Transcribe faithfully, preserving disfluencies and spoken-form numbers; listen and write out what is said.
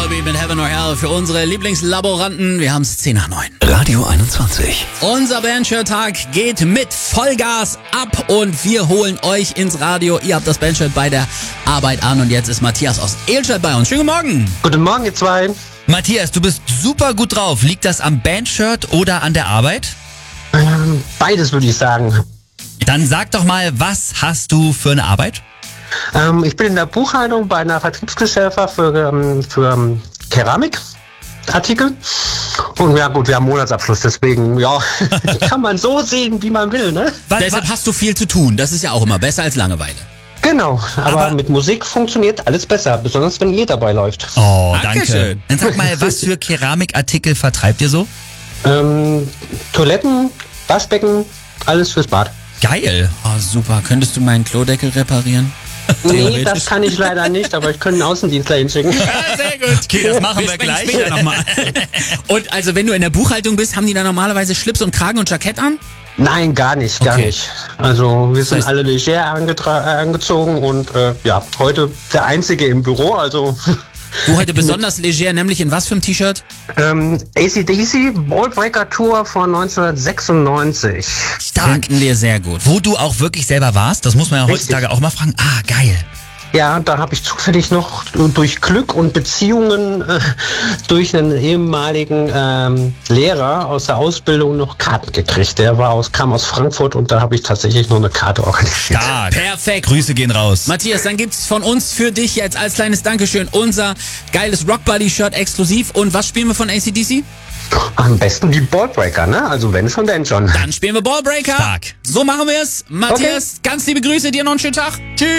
Volbeat mit Heaven or Hell für unsere Lieblingslaboranten. Wir haben es zehn nach neun. Radio einundzwanzig. Unser Bandshirt-Tag geht mit Vollgas ab und wir holen euch ins Radio. Ihr habt das Bandshirt bei der Arbeit an und jetzt ist Matthias aus Ehlstadt bei uns. Schönen guten Morgen. Guten Morgen, ihr zwei. Matthias, du bist super gut drauf. Liegt das am Bandshirt oder an der Arbeit? Ähm, beides würde ich sagen. Dann sag doch mal, was hast du für eine Arbeit? Ähm, ich bin in der Buchhaltung bei einer Vertriebsgesellschaft für, ähm, für ähm, Keramikartikel. Und ja gut, wir haben Monatsabschluss, deswegen, ja, kann man so sehen, wie man will, ne? Was, Deshalb was, hast du viel zu tun. Das ist ja auch immer besser als Langeweile. Genau, aber, Aber- mit Musik funktioniert alles besser, besonders wenn ihr dabei läuft. oh, danke. Dankeschön. Dann sag mal, was für Keramikartikel vertreibt ihr so? Ähm, Toiletten, Waschbecken, alles fürs Bad. Geil. Oh, super. Könntest du meinen Klodeckel reparieren? Nee, das kann ich leider nicht, aber ich könnte einen Außendienstler hinschicken. Ja, sehr gut. Okay, das machen wir sprechen gleich. später nochmal. Und also, wenn du in der Buchhaltung bist, haben die da normalerweise Schlips und Kragen und Jackett an? Nein, gar nicht, gar Okay. nicht. Also wir sind heißt- alle leger angetra- äh, angezogen und äh, ja, heute der Einzige im Büro, also Du heute besonders leger, nämlich in was für einem T-Shirt? ähm, A C D C Ballbreaker Tour von neunzehnhundertsechsundneunzig. Stark. Finden wir sehr gut. Wo du auch wirklich selber warst, das muss man ja Richtig. heutzutage auch mal fragen. Ah, geil. Ja, da habe ich zufällig noch durch Glück und Beziehungen äh, durch einen ehemaligen ähm, Lehrer aus der Ausbildung noch Karten gekriegt. Der war aus, kam aus Frankfurt und da habe ich tatsächlich noch eine Karte organisiert. Stark. Perfekt. Grüße gehen raus. Matthias, dann gibt's von uns für dich jetzt als kleines Dankeschön unser geiles Rockbuddy-Shirt exklusiv. Und was spielen wir von A C D C? Am besten die Ballbreaker, ne? Also wenn schon, denn schon. Dann spielen wir Ballbreaker. Stark. So machen wir es. Matthias, ganz liebe Grüße, dir noch einen schönen Tag. Tschüss.